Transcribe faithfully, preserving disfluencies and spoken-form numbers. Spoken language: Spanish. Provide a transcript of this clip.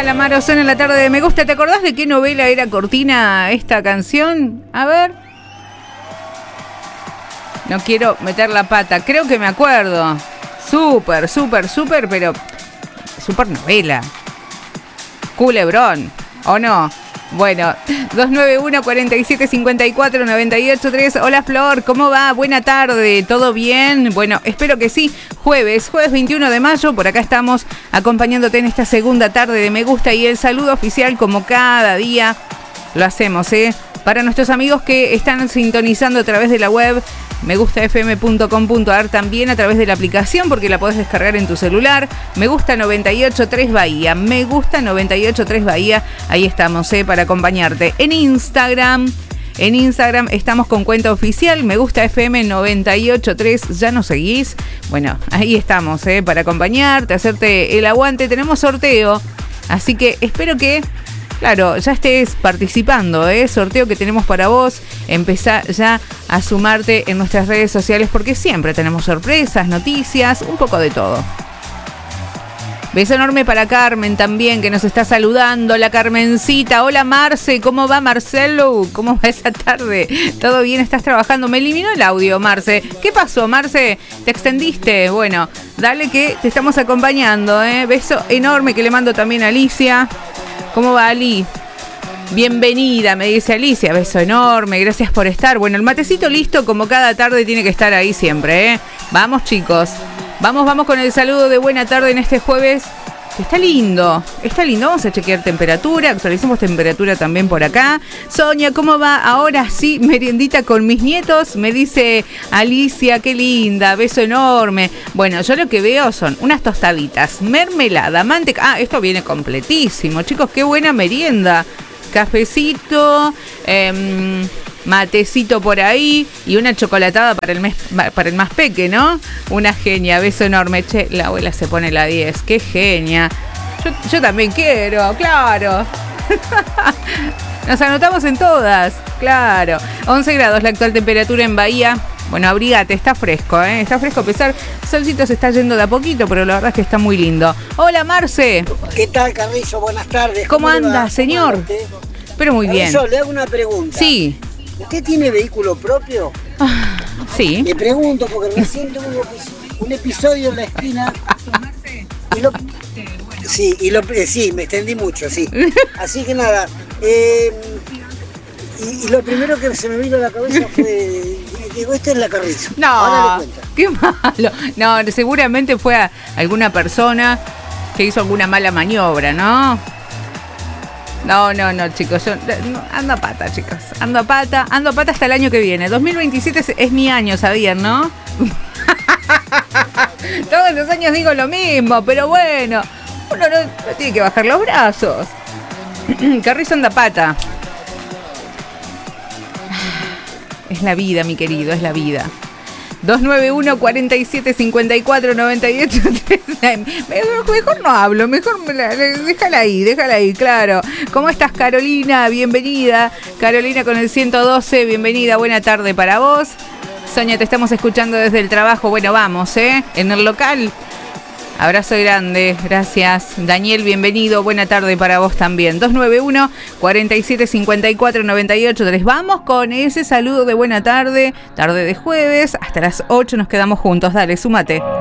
Calamaro suena en la tarde de Me Gusta. ¿Te acordás de qué novela era cortina esta canción? A ver. No quiero meter la pata. Creo que me acuerdo. Súper, súper, súper, pero... Súper novela. Culebrón. ¿O no? Bueno, dos nueve uno, cuatro siete cinco cuatro, nueve ocho tres. Hola Flor, ¿cómo va? Buena tarde, ¿todo bien? Bueno, espero que sí. Jueves, jueves veintiuno de mayo, por acá estamos acompañándote en esta segunda tarde de Me Gusta y el saludo oficial como cada día lo hacemos, ¿eh? Para nuestros amigos que están sintonizando a través de la web me gusta f m punto com punto a r, también a través de la aplicación porque la podés descargar en tu celular. Me Gusta noventa y ocho tres Bahía, Me Gusta noventa y ocho tres Bahía, ahí estamos, ¿eh? Para acompañarte. En Instagram, en Instagram estamos con cuenta oficial, Me Gusta F M noventa y ocho tres, ¿ya nos seguís? Bueno, ahí estamos, ¿eh? Para acompañarte, hacerte el aguante. Tenemos sorteo, así que espero que... Claro, ya estés participando, ¿eh? Sorteo que tenemos para vos. Empezá ya a sumarte en nuestras redes sociales porque siempre tenemos sorpresas, noticias, un poco de todo. Beso enorme para Carmen también, que nos está saludando. La Carmencita. Hola Marce, ¿cómo va Marcelo? ¿Cómo va esa tarde? ¿Todo bien? ¿Estás trabajando? Me eliminó el audio, Marce. ¿Qué pasó, Marce? ¿Te extendiste? Bueno, dale que te estamos acompañando, ¿eh? Beso enorme que le mando también a Alicia. ¿Cómo va, Ali? Bienvenida, me dice Alicia. Beso enorme, gracias por estar. Bueno, el matecito listo como cada tarde tiene que estar ahí siempre, ¿eh? Vamos, chicos. Vamos, vamos con el saludo de buena tarde en este jueves. Está lindo, está lindo. Vamos a chequear temperatura, actualicemos temperatura también por acá. Sonia, ¿cómo va? Ahora sí, meriendita con mis nietos, me dice Alicia, qué linda, beso enorme. Bueno, yo lo que veo son unas tostaditas, mermelada, manteca. Ah, esto viene completísimo, chicos, qué buena merienda. Cafecito, eh, matecito por ahí y una chocolatada para el mes, para el más peque, ¿no? Una genia, beso enorme. Che, la abuela se pone la diez, qué genia. Yo, yo también quiero, claro. Nos anotamos en todas, claro. once grados la actual temperatura en Bahía. Bueno, abrigate, está fresco, ¿eh? Está fresco a pesar, el solcito se está yendo de a poquito, pero la verdad es que está muy lindo. Hola, Marce. ¿Qué tal, Carrillo? Buenas tardes. ¿Cómo, ¿Cómo anda, señor? Pero muy bien. Carrillo, le hago una pregunta. Sí. ¿Usted tiene vehículo propio? Ah, sí. Le pregunto porque recién tuve un episodio en la esquina. Y lo, sí, y lo, sí, me extendí mucho, sí. Así que nada, eh, y, y lo primero que se me vino a la cabeza fue, digo, esta es la Carrizo. No, ahora le cuento. Qué malo. No, seguramente fue a alguna persona que hizo alguna mala maniobra, ¿no? No, no, no, chicos, yo no, ando a pata, chicos, ando a pata, ando a pata hasta el año que viene. dos mil veintisiete es, es mi año, ¿sabían, no? Todos los años digo lo mismo, pero bueno, uno no, no tiene que bajar los brazos. Carrizo anda a pata. Es la vida, mi querido, es la vida. dos nueve uno, cuatro siete cinco cuatro, nueve ocho tres. Mejor no hablo, mejor me la, déjala ahí, déjala ahí, claro. ¿Cómo estás, Carolina? Bienvenida. Carolina con el ciento doce, bienvenida, buena tarde para vos. Sonia, te estamos escuchando desde el trabajo. Bueno, vamos, ¿eh? En el local. Abrazo grande, gracias. Daniel, bienvenido, buena tarde para vos también. dos nueve uno, cuatro siete cinco cuatro, nueve ocho tres. Vamos con ese saludo de buena tarde, tarde de jueves. Hasta las ocho nos quedamos juntos. Dale, súmate.